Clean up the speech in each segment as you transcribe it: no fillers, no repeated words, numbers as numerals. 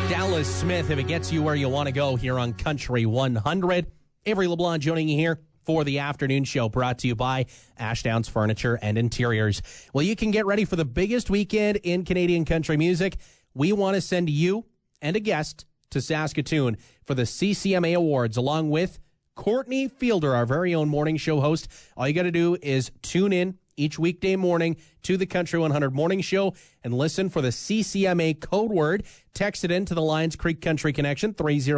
Dallas Smith, if it gets you where you want to go here on Country 100. Avery LeBlanc joining you here for the afternoon show, brought to you by Ashdowns Furniture and Interiors. Well, you can get ready for the biggest weekend in Canadian country music. We want to send you and a guest to Saskatoon for the CCMA Awards, along with Courtney Fielder, our very own morning show host. All you got to do is tune in each weekday morning to the Country 100 Morning Show and listen for the CCMA code word. Text it in to the Lions Creek Country Connection,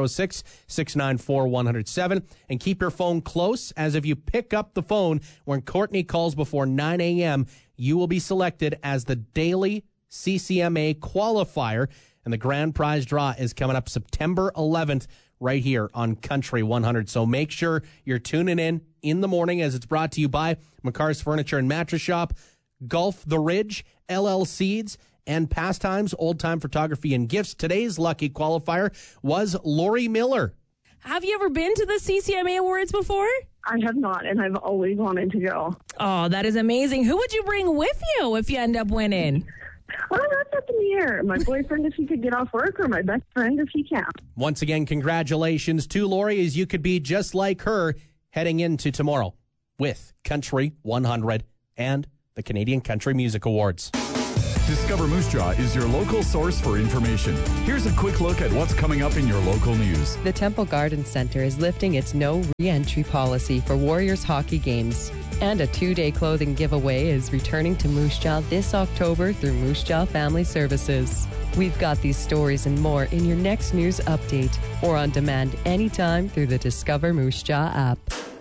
306-694-107. And keep your phone close, as if you pick up the phone when Courtney calls before 9 a.m., you will be selected as the daily CCMA qualifier. And the grand prize draw is coming up September 11th right here on Country 100. So make sure you're tuning in the morning, as it's brought to you by McCar's Furniture and Mattress Shop, Golf the Ridge, LL Seeds, and Pastimes, Old Time Photography and Gifts. Today's lucky qualifier was Lori Miller. Have you ever been to the CCMA Awards before? I have not, and I've always wanted to go. Oh, that is amazing. Who would you bring with you if you end up winning? Oh, that's up in the air. My boyfriend, if he could get off work, or my best friend, if he can. Once again, congratulations to Lori, as you could be just like her heading into tomorrow with Country 100 and the Canadian Country Music Awards. Discover Moose Jaw is your local source for information. Here's a quick look at what's coming up in your local news. The Temple Garden Center is lifting its no re-entry policy for Warriors hockey games. And a 2-day clothing giveaway is returning to Moose Jaw this October through Moose Jaw Family Services. We've got these stories and more in your next news update or on demand anytime through the Discover Moose Jaw app.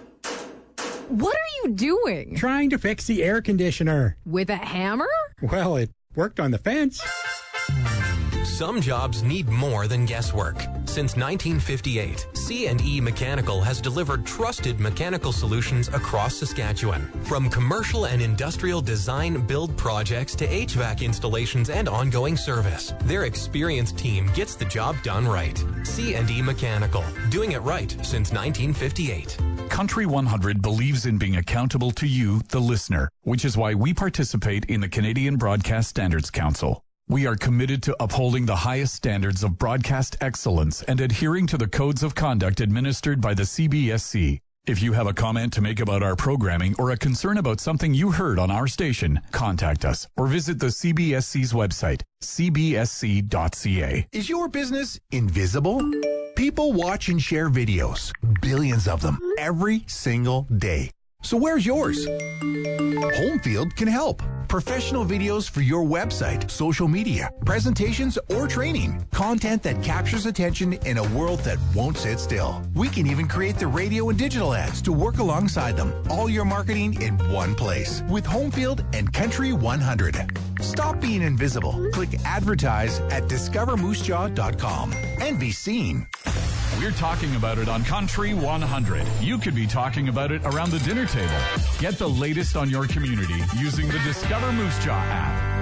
What are you doing? Trying to fix the air conditioner. With a hammer? Well, it worked on the fence. Some jobs need more than guesswork. Since 1958, C&E Mechanical has delivered trusted mechanical solutions across Saskatchewan. From commercial and industrial design build projects to HVAC installations and ongoing service, their experienced team gets the job done right. C&E Mechanical, doing it right since 1958. Country 100 believes in being accountable to you, the listener, which is why we participate in the Canadian Broadcast Standards Council. We are committed to upholding the highest standards of broadcast excellence and adhering to the codes of conduct administered by the CBSC. If you have a comment to make about our programming or a concern about something you heard on our station, contact us or visit the CBSC's website, cbsc.ca. Is your business invisible? People watch and share videos, billions of them, every single day. So where's yours? Homefield can help. Professional videos for your website, social media, presentations, or training. Content that captures attention in a world that won't sit still. We can even create the radio and digital ads to work alongside them. All your marketing in one place with Homefield and Country 100. Stop being invisible. Click advertise at discovermoosejaw.com and be seen. We're talking about it on Country 100. You could be talking about it around the dinner table. Get the latest on your community using the Discover Moose Jaw app.